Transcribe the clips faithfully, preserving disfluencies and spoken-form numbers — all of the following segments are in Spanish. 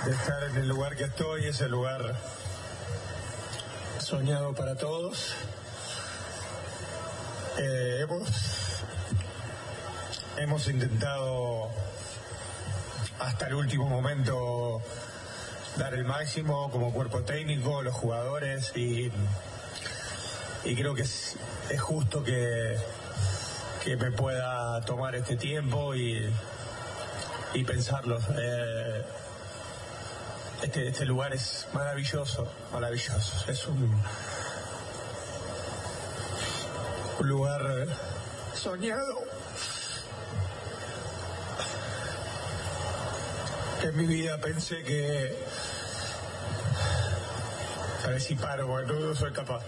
de estar en el lugar que estoy, ese lugar soñado para todos. Eh, hemos, hemos intentado hasta el último momento dar el máximo como cuerpo técnico, los jugadores, y, y creo que es, es justo que, que me pueda tomar este tiempo y, y pensarlo. Eh, este, este lugar es maravilloso, maravilloso. Es un, un lugar soñado. En mi vida pensé que... A ver si paro, porque no soy capaz.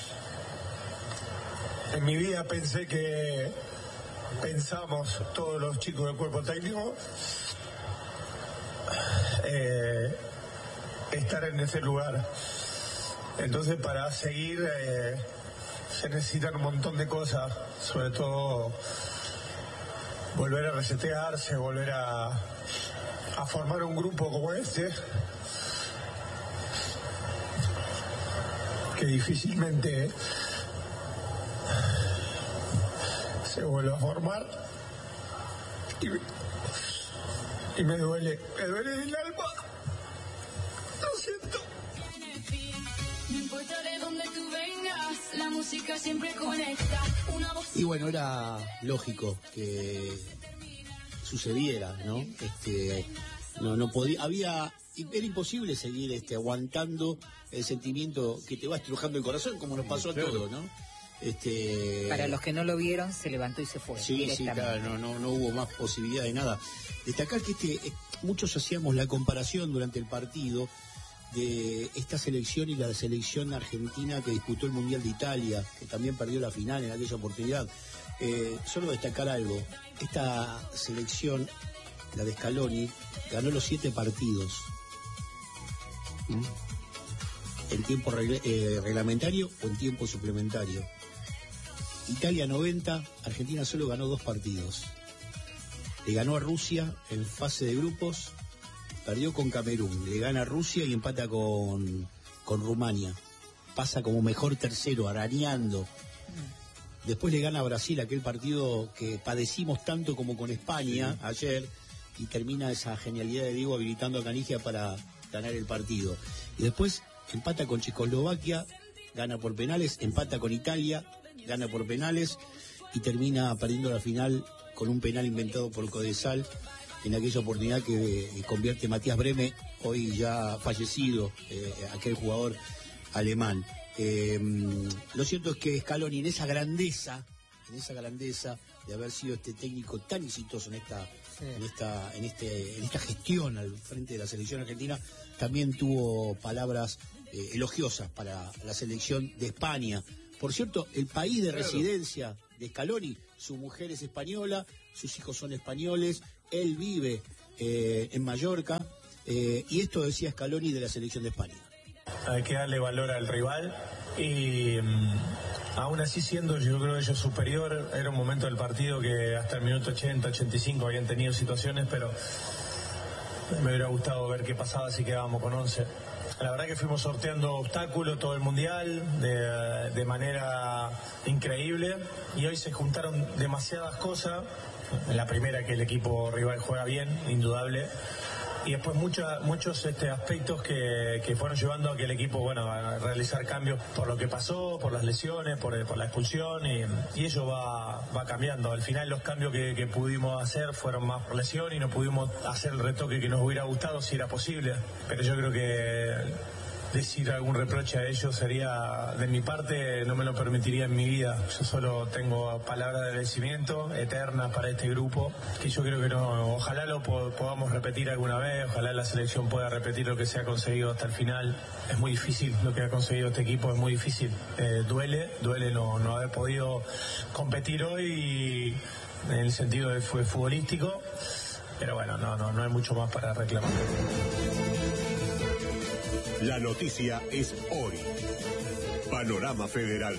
En mi vida pensé que... Pensamos todos los chicos del cuerpo técnico eh, estar en ese lugar. Entonces, para seguir eh, se necesitan un montón de cosas, sobre todo volver a resetearse, volver a, a formar un grupo como este, que difícilmente se vuelve a formar, y, y me duele, me duele el alma, lo siento. No importa de dónde tú vengas, la música siempre conecta. Una voz... Y bueno, era lógico que sucediera, ¿no? Este, no, no podía, había, era imposible seguir este, aguantando el sentimiento que te va estrujando el corazón, como nos pasó a todos, ¿no? Este... Para los que no lo vieron, se levantó y se fue. Sí, sí, claro, no, no, no hubo más posibilidad de nada. Destacar que este, muchos hacíamos la comparación durante el partido de esta selección y la selección argentina que disputó el Mundial de Italia, que también perdió la final en aquella oportunidad. Eh, solo destacar algo, esta selección, la de Scaloni, ganó los siete partidos. ¿Mm? En tiempo regle, eh, reglamentario o en tiempo suplementario. Italia noventa, Argentina solo ganó dos partidos. Le ganó a Rusia en fase de grupos, perdió con Camerún, le gana a Rusia y empata con, con Rumania. Pasa como mejor tercero, arañando. Después le gana a Brasil, aquel partido que padecimos tanto como con España, sí, ayer, y termina esa genialidad de Diego habilitando a Canigia para ganar el partido. Y después empata con Checoslovaquia, gana por penales, empata con Italia, gana por penales y termina perdiendo la final con un penal inventado por Codesal en aquella oportunidad que eh, convierte Matías Breme, hoy ya fallecido, eh, aquel jugador alemán. Eh, lo cierto es que Scaloni, en esa grandeza, en esa grandeza de haber sido este técnico tan exitoso en esta, sí. en esta, en este, en esta gestión al frente de la selección argentina, también tuvo palabras eh, elogiosas para la selección de España. Por cierto, el país de claro. residencia de Scaloni, su mujer es española, sus hijos son españoles, él vive eh, en Mallorca, eh, y esto decía Scaloni de la selección de España. Hay que darle valor al rival y um, aún así siendo yo creo ellos superior, era un momento del partido que hasta el minuto ochenta, ochenta y cinco habían tenido situaciones, pero me hubiera gustado ver qué pasaba si quedábamos con once. La verdad que fuimos sorteando obstáculos todo el mundial de, de manera increíble y hoy se juntaron demasiadas cosas. La primera, que el equipo rival juega bien, indudable, y después mucha, muchos este, aspectos que, que fueron llevando a que el equipo, bueno, a realizar cambios por lo que pasó, por las lesiones, por, por la expulsión, y, y ello va, va cambiando. Al final los cambios que, que pudimos hacer fueron más por lesión y no pudimos hacer el retoque que nos hubiera gustado si era posible, pero yo creo que decir algún reproche a ellos sería, de mi parte, no me lo permitiría en mi vida. Yo solo tengo palabras de agradecimiento eternas para este grupo, que yo creo que no, ojalá lo po- podamos repetir alguna vez, ojalá la selección pueda repetir lo que se ha conseguido hasta el final. Es muy difícil lo que ha conseguido este equipo, es muy difícil. Eh, duele, duele no, no haber podido competir hoy en el sentido de fue futbolístico, pero bueno, no, no, no hay mucho más para reclamar. La noticia es hoy. Panorama Federal.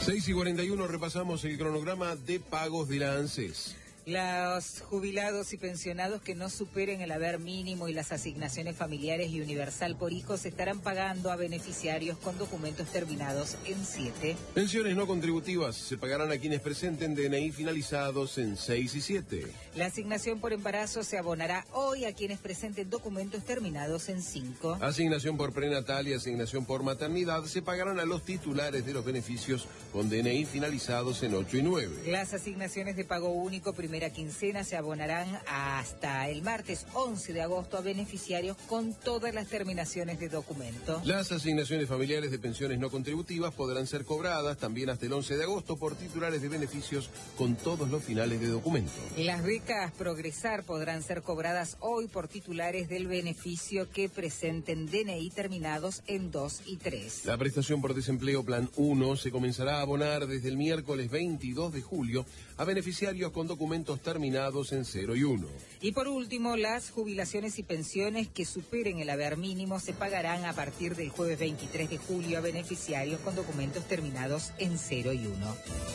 seis y cuarenta y uno, repasamos el cronograma de pagos de la ANSES. Los jubilados y pensionados que no superen el haber mínimo y las asignaciones familiares y universal por hijos estarán pagando a beneficiarios con documentos terminados en siete. Pensiones no contributivas se pagarán a quienes presenten D N I finalizados en seis y siete. La asignación por embarazo se abonará hoy a quienes presenten documentos terminados en cinco. Asignación por prenatal y asignación por maternidad se pagarán a los titulares de los beneficios con D N I finalizados en ocho y nueve. Las asignaciones de pago único primera quincena se abonarán hasta el martes once de agosto a beneficiarios con todas las terminaciones de documento. Las asignaciones familiares de pensiones no contributivas podrán ser cobradas también hasta el once de agosto por titulares de beneficios con todos los finales de documento. Las becas Progresar podrán ser cobradas hoy por titulares del beneficio que presenten D N I terminados en dos y tres. La prestación por desempleo Plan uno se comenzará a abonar desde el miércoles veintidós de julio a beneficiarios con documentos terminados en cero y uno. Y por último, las jubilaciones y pensiones que superen el haber mínimo se pagarán a partir del jueves veintitrés de julio a beneficiarios con documentos terminados en cero y uno.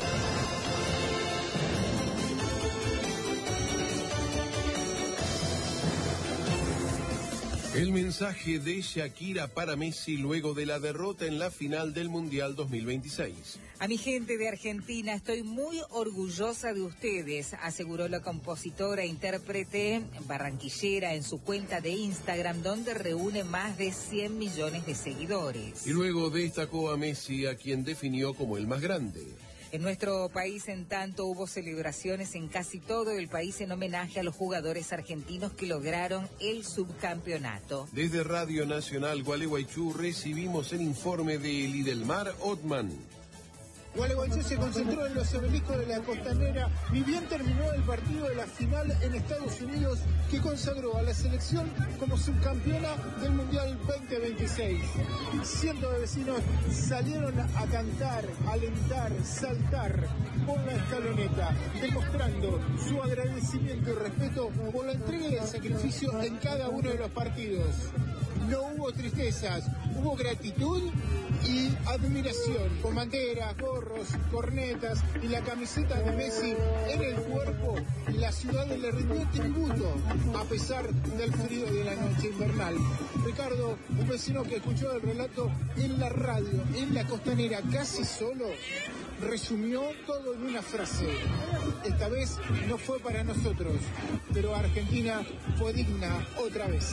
El mensaje de Shakira para Messi luego de la derrota en la final del Mundial dos mil veintiséis. A mi gente de Argentina, estoy muy orgullosa de ustedes, aseguró la compositora e intérprete barranquillera en su cuenta de Instagram, donde reúne más de cien millones de seguidores. Y luego destacó a Messi, a quien definió como el más grande. En nuestro país, en tanto, hubo celebraciones en casi todo el país en homenaje a los jugadores argentinos que lograron el subcampeonato. Desde Radio Nacional Gualeguaychú recibimos el informe de Lidelmar Othman. Gualeguaychú se concentró en los obeliscos de la Costanera, ni bien terminó el partido de la final en Estados Unidos que consagró a la selección como subcampeona del Mundial veinte veintiséis. Cientos de vecinos salieron a cantar, alentar, saltar por la escaloneta, demostrando su agradecimiento y respeto por la entrega y el sacrificio en cada uno de los partidos. No hubo tristezas, hubo gratitud y admiración, con banderas, gorros, cornetas y la camiseta de Messi en el cuerpo. La ciudad le rindió tributo a pesar del frío de la noche invernal. Ricardo, un vecino que escuchó el relato en la radio, en la Costanera, casi solo, resumió todo en una frase. Esta vez no fue para nosotros, pero Argentina fue digna otra vez.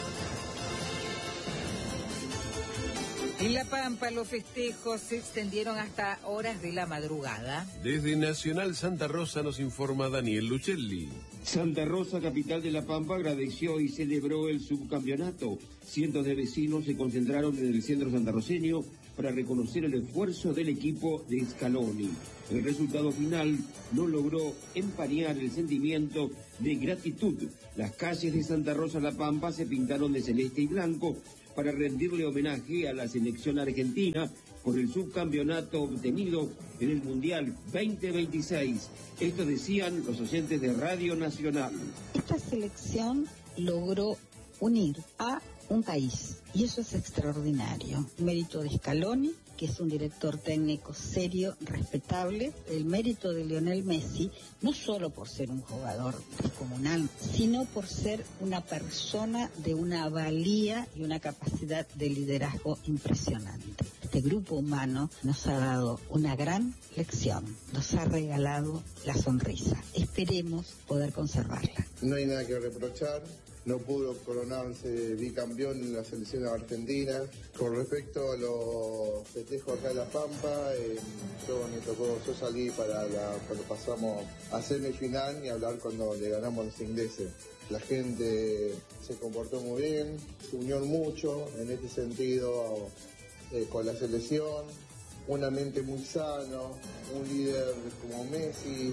En La Pampa los festejos se extendieron hasta horas de la madrugada. Desde Nacional Santa Rosa nos informa Daniel Luchelli. Santa Rosa, capital de La Pampa, agradeció y celebró el subcampeonato. Cientos de vecinos se concentraron en el centro santarroceño para reconocer el esfuerzo del equipo de Scaloni. El resultado final no logró empañar el sentimiento de gratitud. Las calles de Santa Rosa, La Pampa, se pintaron de celeste y blanco para rendirle homenaje a la selección argentina por el subcampeonato obtenido en el Mundial veinte veintiséis. Esto decían los oyentes de Radio Nacional. Esta selección logró unir a un país y eso es extraordinario. Mérito de Scaloni, que es un director técnico serio, respetable. El mérito de Lionel Messi, no solo por ser un jugador descomunal, sino por ser una persona de una valía y una capacidad de liderazgo impresionante. Este grupo humano nos ha dado una gran lección, nos ha regalado la sonrisa. Esperemos poder conservarla. No hay nada que reprochar. No pudo coronarse bicampeón en la selección argentina. Con respecto a los festejos acá en La Pampa, eh, yo me tocó, yo salí para la, cuando pasamos a semifinal y hablar cuando le ganamos a los ingleses. La gente se comportó muy bien, se unió mucho en este sentido eh, con la selección. Un ambiente muy sano, un líder como Messi,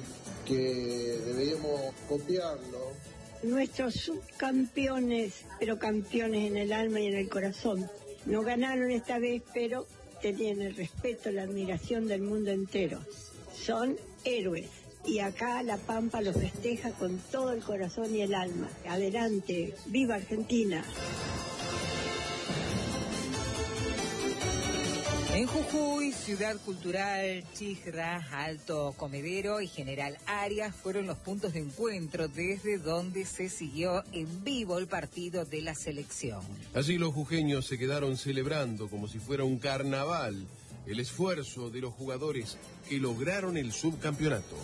que deberíamos copiarlo. Nuestros subcampeones, pero campeones en el alma y en el corazón. No ganaron esta vez, pero tenían el respeto, la admiración del mundo entero. Son héroes. Y acá La Pampa los festeja con todo el corazón y el alma. Adelante, ¡viva Argentina! En Jujuy, Ciudad Cultural, Chijra, Alto Comedero y General Arias fueron los puntos de encuentro desde donde se siguió en vivo el partido de la selección. Allí los jujeños se quedaron celebrando como si fuera un carnaval el esfuerzo de los jugadores que lograron el subcampeonato.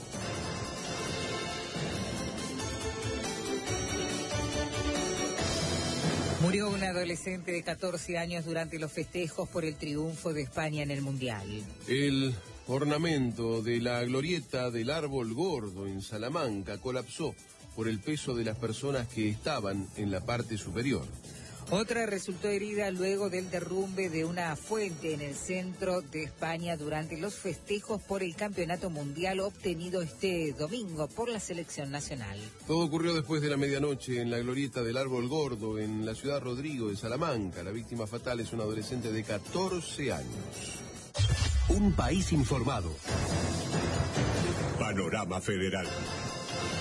Murió un adolescente de catorce años durante los festejos por el triunfo de España en el Mundial. El ornamento de la glorieta del Árbol Gordo en Salamanca colapsó por el peso de las personas que estaban en la parte superior. Otra resultó herida luego del derrumbe de una fuente en el centro de España durante los festejos por el Campeonato Mundial obtenido este domingo por la selección nacional. Todo ocurrió después de la medianoche en la glorieta del Árbol Gordo en la ciudad Rodrigo de Salamanca. La víctima fatal es un adolescente de catorce años. Un país informado. Panorama Federal.